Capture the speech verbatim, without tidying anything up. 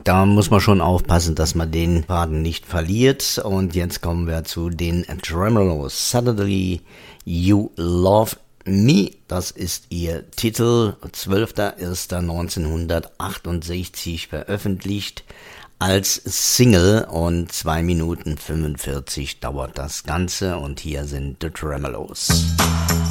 da muss man schon aufpassen, dass man den Faden nicht verliert. Und jetzt kommen wir zu den Tremolos. Suddenly You Love Me, das ist ihr Titel, zwölfter erster neunzehnhundertachtundsechzig veröffentlicht als Single und zwei Minuten fünfundvierzig dauert das Ganze und hier sind The Tremolos.